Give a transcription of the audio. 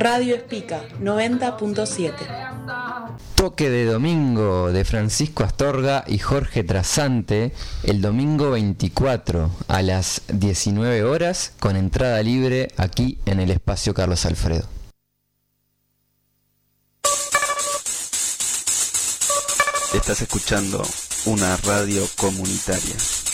Radio Espica 90.7. Toque de domingo de Francisco Astorga y Jorge Trasante el domingo 24 a las 19 horas con entrada libre aquí en el espacio Carlos Alfredo. Estás escuchando una radio comunitaria.